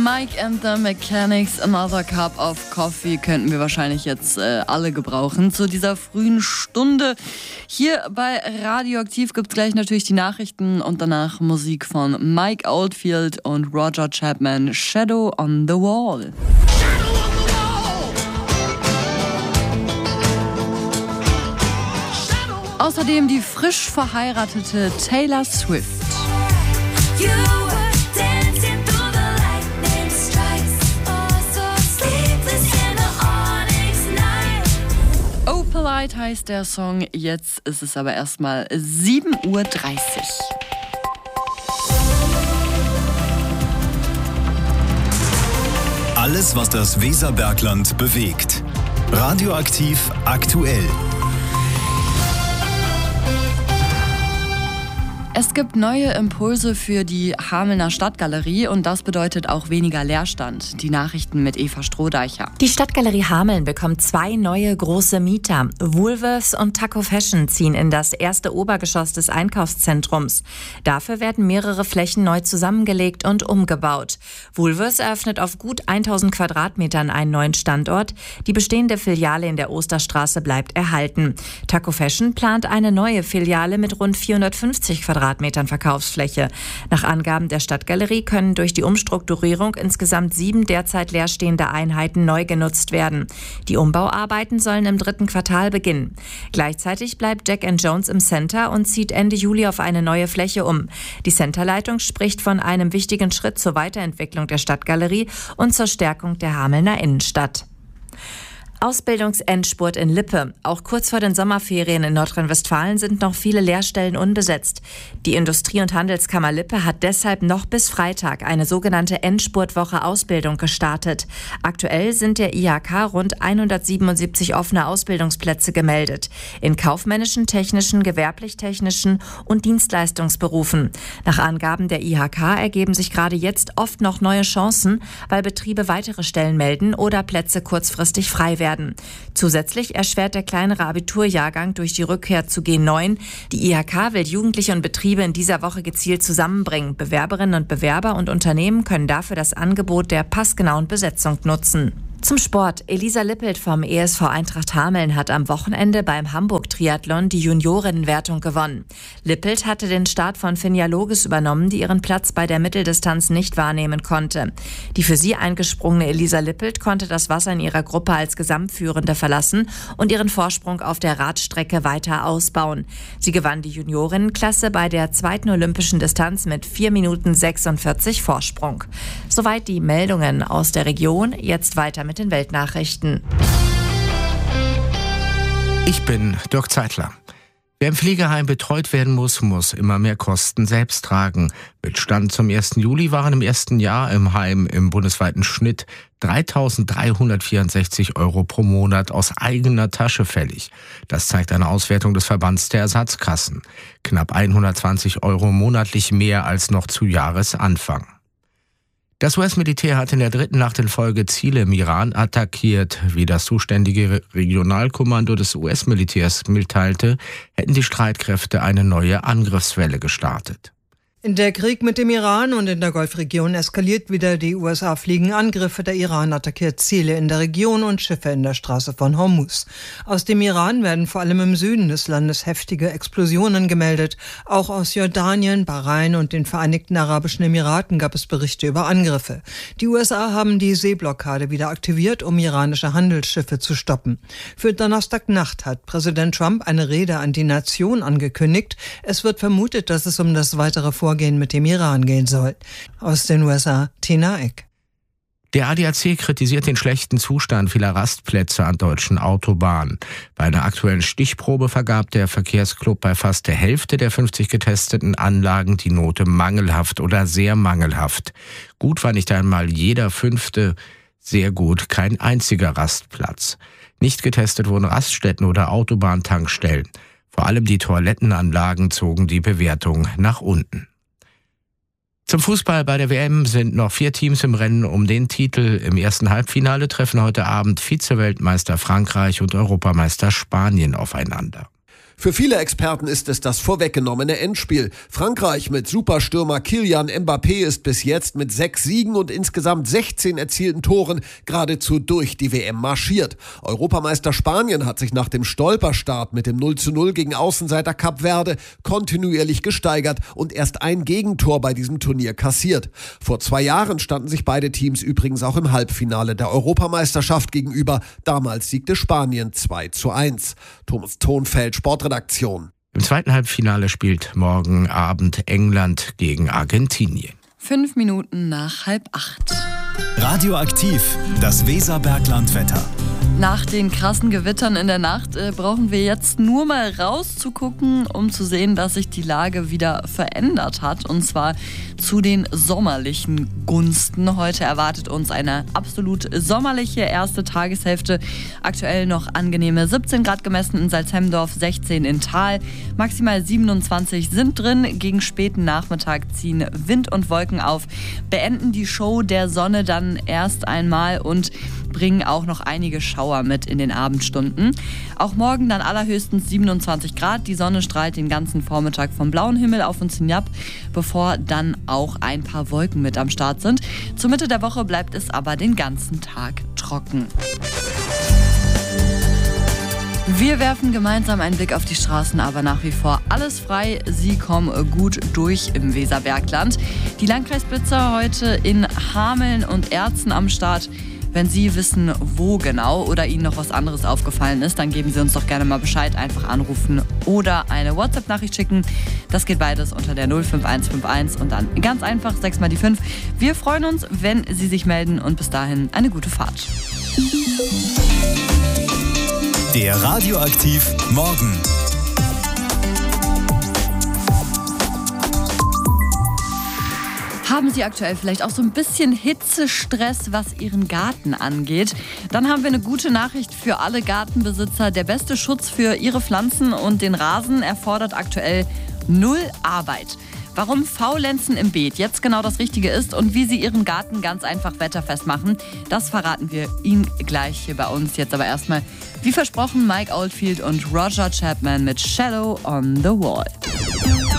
Mike and the Mechanics, Another Cup of Coffee könnten wir wahrscheinlich jetzt alle gebrauchen zu dieser frühen Stunde. Hier bei Radioaktiv gibt es gleich natürlich die Nachrichten und danach Musik von Mike Oldfield und Roger Chapman, Shadow on the Wall. Außerdem die frisch verheiratete Taylor Swift. Opalite heißt der Song, jetzt ist es aber erstmal 7:30 Uhr. Alles, was das Weserbergland bewegt. Radioaktiv aktuell. Es gibt neue Impulse für die Hamelner Stadtgalerie und das bedeutet auch weniger Leerstand. Die Nachrichten mit Eva Strohdeicher. Die Stadtgalerie Hameln bekommt 2 neue große Mieter. Woolworths und Taco Fashion ziehen in das erste Obergeschoss des Einkaufszentrums. Dafür werden mehrere Flächen neu zusammengelegt und umgebaut. Woolworths eröffnet auf gut 1000 Quadratmetern einen neuen Standort. Die bestehende Filiale in der Osterstraße bleibt erhalten. Taco Fashion plant eine neue Filiale mit rund 450 Quadratmetern Verkaufsfläche. Nach Angaben der Stadtgalerie können durch die Umstrukturierung insgesamt 7 derzeit leerstehende Einheiten neu genutzt werden. Die Umbauarbeiten sollen im 3. Quartal beginnen. Gleichzeitig bleibt Jack & Jones im Center und zieht Ende Juli auf eine neue Fläche um. Die Centerleitung spricht von einem wichtigen Schritt zur Weiterentwicklung der Stadtgalerie und zur Stärkung der Hamelner Innenstadt. Ausbildungsendspurt in Lippe. Auch kurz vor den Sommerferien in Nordrhein-Westfalen sind noch viele Lehrstellen unbesetzt. Die Industrie- und Handelskammer Lippe hat deshalb noch bis Freitag eine sogenannte Endspurtwoche Ausbildung gestartet. Aktuell sind der IHK rund 177 offene Ausbildungsplätze gemeldet. In kaufmännischen, technischen, gewerblich-technischen und Dienstleistungsberufen. Nach Angaben der IHK ergeben sich gerade jetzt oft noch neue Chancen, weil Betriebe weitere Stellen melden oder Plätze kurzfristig frei werden. Zusätzlich erschwert der kleinere Abiturjahrgang durch die Rückkehr zu G9. Die IHK will Jugendliche und Betriebe in dieser Woche gezielt zusammenbringen. Bewerberinnen und Bewerber und Unternehmen können dafür das Angebot der passgenauen Besetzung nutzen. Zum Sport. Elisa Lippelt vom ESV Eintracht Hameln hat am Wochenende beim Hamburg-Triathlon die Juniorinnenwertung gewonnen. Lippelt hatte den Start von Finja Loges übernommen, die ihren Platz bei der Mitteldistanz nicht wahrnehmen konnte. Die für sie eingesprungene Elisa Lippelt konnte das Wasser in ihrer Gruppe als Gesamtführende verlassen und ihren Vorsprung auf der Radstrecke weiter ausbauen. Sie gewann die Juniorinnenklasse bei der 2. olympischen Distanz mit 4 Minuten 46 Vorsprung. Soweit die Meldungen aus der Region. Jetzt weiter mit den Weltnachrichten. Ich bin Dirk Zeitler. Wer im Pflegeheim betreut werden muss, muss immer mehr Kosten selbst tragen. Mit Stand zum 1. Juli waren im ersten Jahr im Heim im bundesweiten Schnitt 3.364 € pro Monat aus eigener Tasche fällig. Das zeigt eine Auswertung des Verbands der Ersatzkassen. Knapp 120 € monatlich mehr als noch zu Jahresanfang. Das US-Militär hat in der 3. Nacht in Folge Ziele im Iran attackiert. Wie das zuständige Regionalkommando des US-Militärs mitteilte, hätten die Streitkräfte eine neue Angriffswelle gestartet. Der Krieg mit dem Iran und in der Golfregion eskaliert wieder. Die USA fliegen Angriffe. Der Iran attackiert Ziele in der Region und Schiffe in der Straße von Hormuz. Aus dem Iran werden vor allem im Süden des Landes heftige Explosionen gemeldet. Auch aus Jordanien, Bahrain und den Vereinigten Arabischen Emiraten gab es Berichte über Angriffe. Die USA haben die Seeblockade wieder aktiviert, um iranische Handelsschiffe zu stoppen. Für Donnerstagnacht hat Präsident Trump eine Rede an die Nation angekündigt. Es wird vermutet, dass es um das weitere Vorgehen mit dem Iran gehen soll. Aus den USA, Tina Eck. Der ADAC kritisiert den schlechten Zustand vieler Rastplätze an deutschen Autobahnen. Bei einer aktuellen Stichprobe vergab der Verkehrsclub bei fast der Hälfte der 50 getesteten Anlagen die Note mangelhaft oder sehr mangelhaft. Gut war nicht einmal jeder 5., sehr gut kein einziger Rastplatz. Nicht getestet wurden Raststätten oder Autobahntankstellen. Vor allem die Toilettenanlagen zogen die Bewertung nach unten. Zum Fußball bei der WM sind noch 4 Teams im Rennen um den Titel. Im ersten Halbfinale treffen heute Abend Vize-Weltmeister Frankreich und Europameister Spanien aufeinander. Für viele Experten ist es das vorweggenommene Endspiel. Frankreich mit Superstürmer Kylian Mbappé ist bis jetzt mit 6 Siegen und insgesamt 16 erzielten Toren geradezu durch die WM marschiert. Europameister Spanien hat sich nach dem Stolperstart mit dem 0:0 gegen Außenseiter Kap Verde kontinuierlich gesteigert und erst ein Gegentor bei diesem Turnier kassiert. Vor 2 Jahren standen sich beide Teams übrigens auch im Halbfinale der Europameisterschaft gegenüber. Damals siegte Spanien 2:1. Thomas Thonfeld, Sportredaktion. Im zweiten Halbfinale spielt morgen Abend England gegen Argentinien. 5 Minuten nach 7:30. Radioaktiv, das Weserberglandwetter. Nach den krassen Gewittern in der Nacht brauchen wir jetzt nur mal rauszugucken, um zu sehen, dass sich die Lage wieder verändert hat. Und zwar zu den sommerlichen Gunsten. Heute erwartet uns eine absolut sommerliche erste Tageshälfte. Aktuell noch angenehme 17 Grad gemessen in Salzhemdorf, 16 in Thal. Maximal 27 sind drin. Gegen späten Nachmittag ziehen Wind und Wolken auf, beenden die Show der Sonne dann erst einmal und bringen auch noch einige Schauer mit in den Abendstunden. Auch morgen dann allerhöchstens 27 Grad. Die Sonne strahlt den ganzen Vormittag vom blauen Himmel auf uns hinab, bevor dann auch ein paar Wolken mit am Start sind. Zur Mitte der Woche bleibt es aber den ganzen Tag trocken. Wir werfen gemeinsam einen Blick auf die Straßen, aber nach wie vor alles frei. Sie kommen gut durch im Weserbergland. Die Landkreisblitzer heute in Hameln und Erzen am Start. Wenn Sie wissen, wo genau oder Ihnen noch was anderes aufgefallen ist, dann geben Sie uns doch gerne mal Bescheid. Einfach anrufen oder eine WhatsApp-Nachricht schicken. Das geht beides unter der 05151 und dann ganz einfach 6 mal die 5. Wir freuen uns, wenn Sie sich melden und bis dahin eine gute Fahrt. Der Radioaktiv Morgen. Haben Sie aktuell vielleicht auch so ein bisschen Hitzestress, was Ihren Garten angeht? Dann haben wir eine gute Nachricht für alle Gartenbesitzer. Der beste Schutz für Ihre Pflanzen und den Rasen erfordert aktuell 0 Arbeit. Warum Faulenzen im Beet jetzt genau das Richtige ist und wie Sie Ihren Garten ganz einfach wetterfest machen, das verraten wir Ihnen gleich hier bei uns. Jetzt aber erstmal, wie versprochen, Mike Oldfield und Roger Chapman mit Shadow on the Wall.